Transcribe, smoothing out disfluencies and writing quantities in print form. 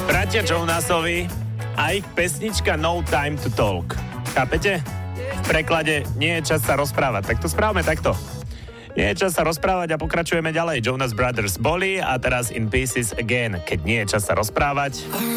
Bratia Jonasovi a ich pesnička No Time to Talk. Chápete? V preklade nie je čas sa rozprávať. Tak to správame takto. Nie je čas sa rozprávať a pokračujeme ďalej. Jonas Brothers boli a teraz In Pieces Again. Keď nie je čas sa rozprávať,